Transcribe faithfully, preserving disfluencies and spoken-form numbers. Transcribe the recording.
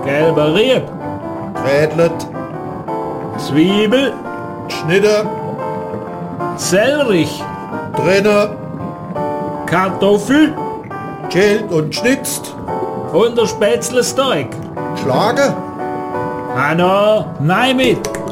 gelber Rieb, Grädlet, Zwiebel, Schnitte, Sellerich, drinne, Kartoffel schält und schnitzt, und der Spätzlesteig. Schlage, Hanno, nein mit.